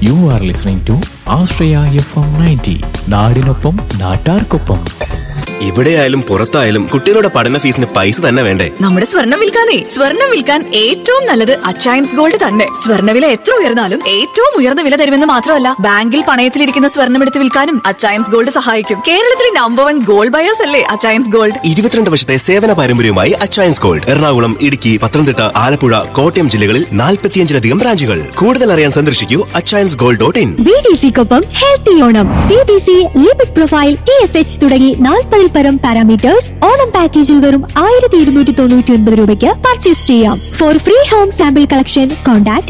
You are listening to Astraya FM 90. നാടിനൊപ്പം നാട്ടാർക്കൊപ്പം. എവിടെയായാലും പുറത്തായാലും കുട്ടികളുടെ പഠന ഫീസിന് പൈസ തന്നെ വേണ്ടേ? നമ്മുടെ സ്വർണ്ണം വിൽക്കാൻ ഏറ്റവും നല്ലത് അച്ചയൻസ് ഗോൾഡ് തന്നെ. സ്വർണ്ണവില എത്ര ഉയർന്നാലും ഏറ്റവും ഉയർന്ന വില തരുമെന്ന് മാത്രമല്ല, ബാങ്കിൽ പണയത്തിലിരിക്കുന്ന സ്വർണ്ണം എടുത്ത് വിൽക്കാനും അച്ചയൻസ് ഗോൾഡ് സഹായിക്കും. കേരളത്തിലെ നമ്പർ 1 ഗോൾഡ് ബയേഴ്സ് അല്ലേ അച്ചയൻസ് ഗോൾഡ്. 22 വർഷത്തെ സേവന പാരമ്പര്യവുമായി അച്ചയൻസ് ഗോൾഡ് എറണാകുളം, ഇടുക്കി, പത്തനംതിട്ട, ആലപ്പുഴ, കോട്ടയം ജില്ലകളിൽ 45-ലധികം ബ്രാഞ്ചുകൾ. കൂടുതൽ അറിയാൻ സന്ദർശിക്കൂ achainsgold.in. BDCക്കൊപ്പം healthy Onam, CBC, lipid profile, TSH തുടങ്ങി 40 പരം പാരാമീറ്റേഴ്സ് ഓണം പാക്കേജിൽ വെറും 1299 രൂപയ്ക്ക് പർച്ചേസ് ചെയ്യാം. Four free home sample collection contact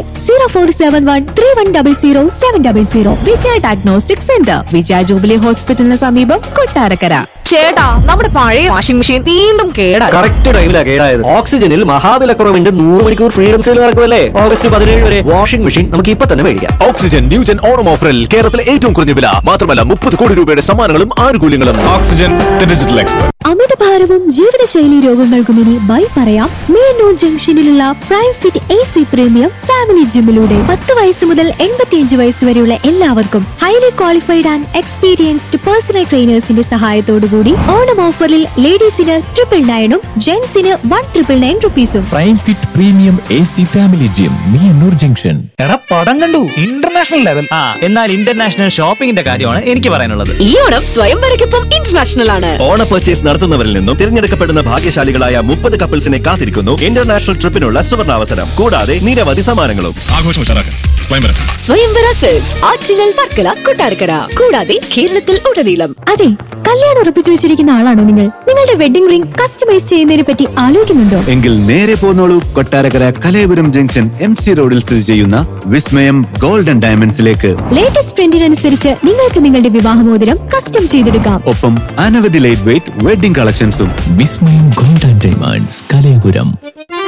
0471310700. വിജയ ഡയഗ്നോസ്റ്റിക് സെന്റർ, വിജയ ജൂബിലി ഹോസ്പിറ്റലിന് സമീപം, കൊട്ടാരക്കര. ചേട്ടാ, നമ്മുടെ പഴയ വാഷിംഗ് മെഷീൻ വീണ്ടും കേടായി. കറക്റ്റ് ടൈമിലാ കേടായത്. ഓക്സിജനിൽ മഹാവിലക്കുറവിന്റെ 100 മണിക്കൂർ ഫ്രീഡം സെയിൽ നടക്കുമല്ലേ? ഓഗസ്റ്റ് 17 വരെ വാഷിംഗ് മെഷീൻ നമുക്ക് ഇപ്പൊ തന്നെ മേടിക്കാം. ഓക്സിജൻ ന്യൂജൻ ഓണം ഓഫറിൽ കേരളത്തിലെ ഏറ്റവും കുറഞ്ഞ വില മാത്രമല്ല 30 കോടി രൂപയുടെ സമ്മാനങ്ങളും ആനുകൂല്യങ്ങളും. Oxygen digital expert. അമിതഭാരവും ജീവിതശൈലി രോഗങ്ങൾക്കും ഇനി ബൈ പറയാം മേനൂർ ജംഗ്ഷനിലുള്ള prime fit AC premium family ജിമ്മിലൂടെ. 10 വയസ്സ് മുതൽ 85 വയസ്സ് വരെയുള്ള എല്ലാവർക്കും highly qualified and experienced personal ട്രെയിനേഴ്സിന്റെ സഹായത്തോടുകൂടി ഓണം ഓഫറിൽ ലേഡീസിന് 999 ജെന്റ്സിന് 199 റുപ്പീസും. Prime fit premium AC family gym, മേനൂർ junction. എടാ, പടം കണ്ടു, ഇന്റർനാഷണൽ ലെവൽ. എന്നാൽ ഇന്റർനാഷണൽ ഷോപ്പിംഗിന്റെ കാര്യമാണ് എനിക്ക് പറയാനുള്ളത്. ഈ ഓണം സ്വയംവരയ്ക്കൊപ്പം ഇന്റർനാഷണൽ ആണ്. ഓണ പർച്ചേസ് നടത്തുന്നവരിൽ നിന്നും തിരഞ്ഞെടുക്കപ്പെടുന്ന ഭാഗ്യശാലികളായ 30 കപ്പിൾസിനെ കാത്തിരിക്കുന്നു ഇന്റർനാഷണൽ ട്രിപ്പിനുള്ള സുവർണാവസരം. കൂടാതെ നിരവധി സമ്മാനങ്ങളും. സ്വയംവര സെൽസ് ആറ്റിങ്ങൽ, വർക്കല, കൊട്ടാരക്കര, കൂടാതെ കേരളത്തിൽ ഉടനീളം. അതെ, കല്യാണം ഉറപ്പിച്ചു വെച്ചിരിക്കുന്ന ആളാണോ നിങ്ങൾ? നിങ്ങളുടെ വെഡിംഗ് റിംഗ് കസ്റ്റമൈസ് ചെയ്യുന്നതിനെ പറ്റി ആലോചിക്കുന്നുണ്ടോ? എങ്കിൽ നേരെ പോന്നോളൂ കൊട്ടാരക്കര കലയപുരം ജംഗ്ഷൻ MC റോഡിൽ സ്ഥിതി ചെയ്യുന്ന വിസ്മയം ഗോൾഡൻ ഡയമണ്ട്സിലേക്ക്. ലേറ്റസ്റ്റ് ട്രെൻഡിനനുസരിച്ച് നിങ്ങൾക്ക് നിങ്ങളുടെ വിവാഹമോതിരം കസ്റ്റം ചെയ്തെടുക്കാം. ഒപ്പം അനവധി ലൈറ്റ് വെയ്റ്റ് വെഡിംഗ് കളക്ഷൻസും. വിസ്മയം ഗോൾഡൻ ഡയമണ്ട്സ്, കലയപുരം.